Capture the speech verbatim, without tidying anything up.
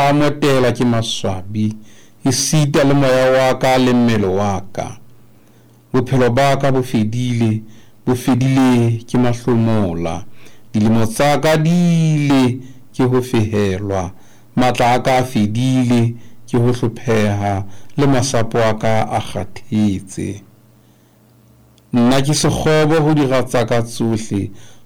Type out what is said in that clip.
a motela ke maswabi, e sita le moya wa ka le mmele wa ka. Bophelo ba ka bo fedile, bo fedile ke mahlomola. Dilemo tsa ka di ile ke ho fehelwa, matla a ka a fedile ke ho hlopheha le masapo a ka a kgathetse. Nna ke sekgobo ho dira tsa ka tsohle,